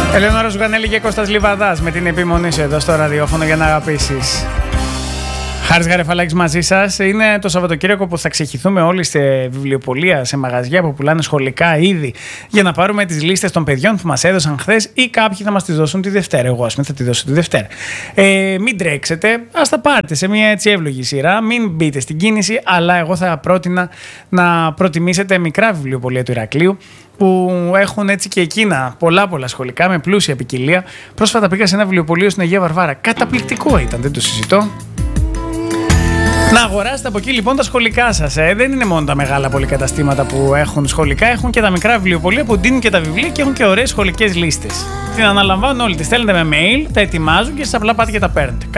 Ελεονόρα Ζουγανέλη και Κώστας Λιβαδάς με την επιμονή σου εδώ στο ραδιόφωνο για να αγαπήσεις. Χάρης Γαρεφαλάκης μαζί σας. Είναι το Σαββατοκύριακο που θα ξεχυθούμε όλοι σε βιβλιοπωλεία, σε μαγαζιά που πουλάνε σχολικά είδη, για να πάρουμε τις λίστες των παιδιών που μας έδωσαν χθες ή κάποιοι θα μας τις δώσουν τη Δευτέρα. Εγώ, ας πούμε, θα τη δώσω τη Δευτέρα. Μην τρέξετε, ας τα πάρετε σε μια έτσι εύλογη σειρά. Μην μπείτε στην κίνηση, αλλά εγώ θα πρότεινα να προτιμήσετε μικρά βιβλιοπωλεία του Ηρακλείου, που έχουν έτσι και εκείνα πολλά σχολικά με πλούσια ποικιλία. Πρόσφατα πήγα σε ένα βιβλιοπωλείο στην Αγία Βαρβάρα. Καταπληκτικό ήταν, δεν το συζητώ. Να αγοράσετε από εκεί λοιπόν τα σχολικά σας. Δεν είναι μόνο τα μεγάλα πολυκαταστήματα που έχουν σχολικά, έχουν και τα μικρά βιβλιοπωλεία που δίνουν και τα βιβλία και έχουν και ωραίες σχολικές λίστες. Την αναλαμβάνουν όλοι, τις στέλνετε με mail, τα ετοιμάζουν και εσείς απλά πάτε και τα παίρνετε.